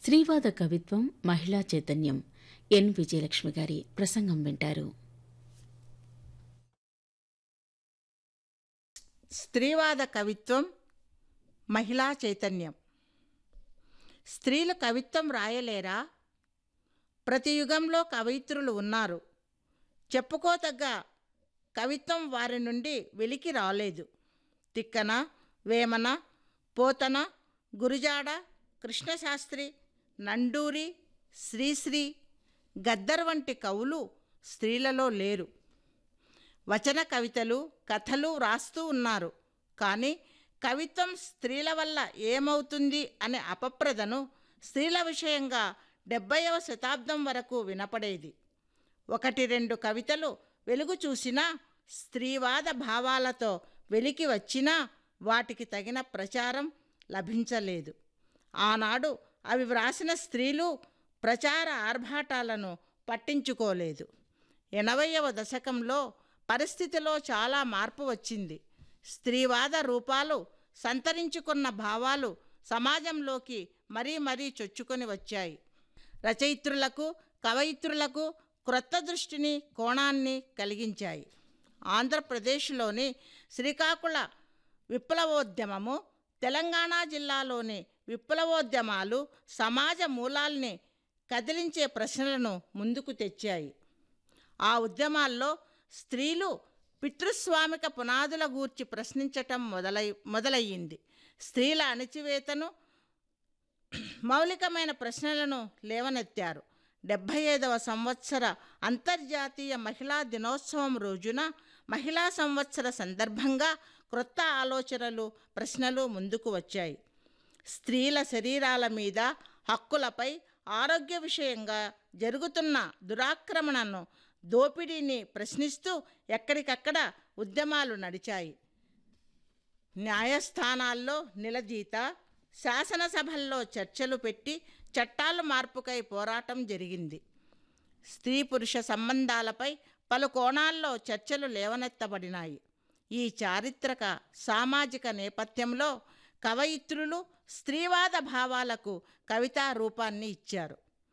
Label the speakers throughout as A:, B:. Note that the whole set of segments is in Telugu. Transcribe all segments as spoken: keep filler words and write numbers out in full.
A: స్త్రీవాద కవిత్వం మహిళా చైతన్యం ఎన్ విజయలక్ష్మి గారి ప్రసంగం వింటారు.
B: స్త్రీవాద కవిత్వం మహిళా చైతన్యం. స్త్రీలు కవిత్వం రాయలేరా? ప్రతి యుగంలో కవయిత్రులు ఉన్నారు. చెప్పుకోతగ్గ కవిత్వం వారి నుండి వెలికి రాలేదు. తిక్కన, వేమన, పోతన, గురుజాడ, కృష్ణశాస్త్రి, నండూరి, శ్రీశ్రీ, గద్దర్ వంటి కవులు స్త్రీలలో లేరు. వచన కవితలు, కథలు వ్రాస్తూ ఉన్నారు. కానీ కవిత్వం స్త్రీల వల్ల ఏమవుతుంది అనే అపప్రదను స్త్రీల విషయంగా డెబ్భైవ శతాబ్దం వరకు వినపడేది. ఒకటి రెండు కవితలు వెలుగు చూసినా, స్త్రీవాద భావాలతో వెలికి వచ్చినా వాటికి తగిన ప్రచారం లభించలేదు. ఆనాడు అవి వ్రాసిన స్త్రీలు ప్రచార ఆర్భాటాలను పట్టించుకోలేదు. ఎనభైవ దశకంలో పరిస్థితిలో చాలా మార్పు వచ్చింది. స్త్రీవాద రూపాలు సంతరించుకున్న భావాలు సమాజంలోకి మరీ మరీ చొచ్చుకొని వచ్చాయి. రచయిత్రులకు, కవయిత్రులకు క్రొత్త దృష్టిని, కోణాన్ని కలిగించాయి. ఆంధ్రప్రదేశ్లోని శ్రీకాకుళ విప్లవోద్యమము, తెలంగాణ జిల్లాలోని విప్లవోద్యమాలు సమాజ మూలాల్ని కదిలించే ప్రశ్నలను ముందుకు తెచ్చాయి. ఆ ఉద్యమాల్లో స్త్రీలు పితృస్వామిక పునాదుల గూర్చి ప్రశ్నించటం మొదలై మొదలయ్యింది. స్త్రీల అణచివేతను, మౌలికమైన ప్రశ్నలను లేవనెత్తారు. డెబ్భై ఐదవ సంవత్సర అంతర్జాతీయ మహిళా దినోత్సవం రోజున మహిళా సంవత్సర సందర్భంగా క్రొత్త ఆలోచనలు, ప్రశ్నలు ముందుకు వచ్చాయి. స్త్రీల శరీరాల మీద, హక్కులపై, ఆరోగ్య విషయంగా జరుగుతున్న దురాక్రమణను, దోపిడీని ప్రశ్నిస్తూ ఎక్కడికక్కడ ఉద్యమాలు నడిచాయి. న్యాయస్థానాల్లో నిలదీత, శాసనసభల్లో చర్చలు పెట్టి చట్టాల మార్పుకై పోరాటం జరిగింది. స్త్రీ పురుష సంబంధాలపై పలు కోణాల్లో చర్చలు లేవనెత్తబడినాయి. ఈ చారిత్రక సామాజిక నేపథ్యంలో కవయిత్రులు స్త్రీవాద భావాలకు కవితా రూపాన్ని ఇచ్చారు.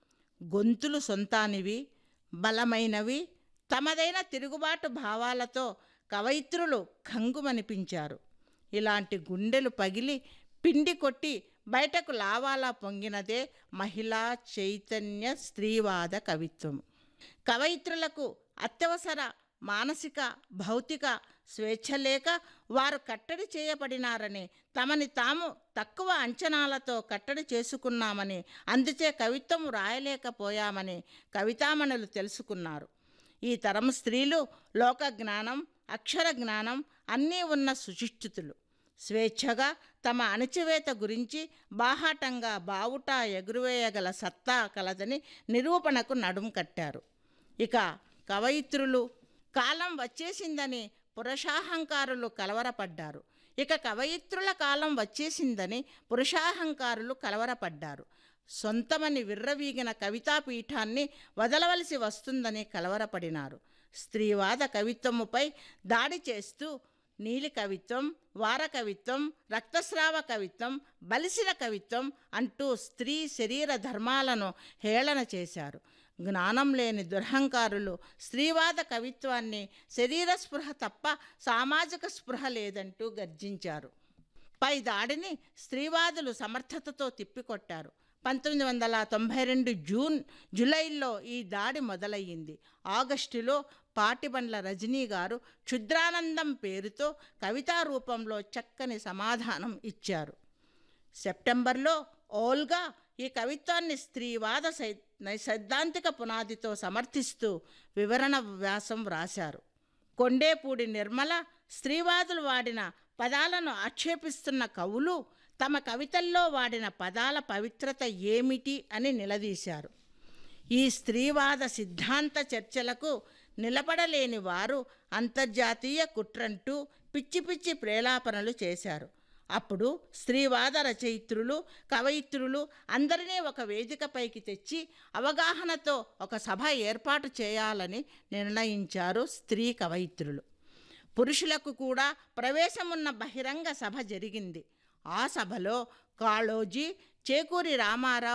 B: గొంతులు సొంతానివి, బలమైనవి, తమదైన తిరుగుబాటు భావాలతో కవయిత్రులు కంగుమనిపించారు. ఇలాంటి గుండెలు పగిలి పిండి కొట్టి బయటకు లావాలా పొంగినదే మహిళా చైతన్య స్త్రీవాద కవిత్వం. కవయిత్రులకు అత్యవసర మానసిక, భౌతిక స్వేచ్ఛ లేక వారు కట్టడి చేయబడినారని, తమని తాము తక్కువ అంచనాలతో కట్టడి చేసుకున్నామని, అందుచే కవిత్వం రాయలేకపోయామని కవితామణులు తెలుసుకున్నారు. ఈ తరం స్త్రీలు లోక జ్ఞానం, అక్షర జ్ఞానం అన్నీ ఉన్న సుశిక్షితులు. స్వేచ్ఛగా తమ అణచివేత గురించి బాహాటంగా బావుటా ఎగురువేయగల సత్తా కలదని నిరూపణకు నడుం కట్టారు. ఇక కవయిత్రులు కాలం వచ్చేసిందని పురుషాహంకారులు కలవరపడ్డారు. ఇక కవయిత్రుల కాలం వచ్చేసిందని పురుషాహంకారులు కలవరపడ్డారు. సొంతమని విర్రవీగిన కవితాపీఠాన్ని వదలవలసి వస్తుందని కలవరపడినారు. స్త్రీవాద కవిత్వముపై దాడి చేస్తూ నీలి కవిత్వం, వార కవిత్వం, రక్తస్రావ కవిత్వం, బలిసిన కవిత్వం అంటూ స్త్రీ శరీర ధర్మాలను హేళన చేశారు. జ్ఞానం లేని దురహంకారులు స్త్రీవాద కవిత్వాన్ని శరీర స్పృహ తప్ప సామాజిక స్పృహ లేదంటూ గర్జించారు. పై దాడిని స్త్రీవాదులు సమర్థతతో తిప్పికొట్టారు. పంతొమ్మిది వందల తొంభై రెండు జూన్ జూలైలో ఈ దాడి మొదలయ్యింది. ఆగస్టులో పాటిబండ్ల రజనీ గారు క్షుద్రానందం పేరుతో కవితా రూపంలో చక్కని సమాధానం ఇచ్చారు. సెప్టెంబర్లో ఓల్గా ఈ కవిత్వాన్ని స్త్రీవాద సై సైద్ధాంతిక పునాదితో సమర్థిస్తూ వివరణ వ్యాసం వ్రాశారు. కొండేపూడి నిర్మల స్త్రీవాదులు వాడిన పదాలను ఆక్షేపిస్తున్న కవులు తమ కవితల్లో వాడిన పదాల పవిత్రత ఏమిటి అని నిలదీశారు. ఈ స్త్రీవాద సిద్ధాంత చర్చలకు నిలబడలేని వారు అంతర్జాతీయ కుట్రంటూ పిచ్చి పిచ్చి ప్రేలాపనలు చేశారు. అప్పుడు స్త్రీవాద రచయిత్రులు, కవయిత్రులు అందరినీ ఒక వేదికపైకి తెచ్చి అవగాహనతో ఒక సభ ఏర్పాటు చేయాలని నిర్ణయించారు స్త్రీ కవయిత్రులు. పురుషులకు కూడా ప్రవేశమున్న బహిరంగ సభ జరిగింది. ఆ సభలో కాళోజీ, చేకూరి రామారావు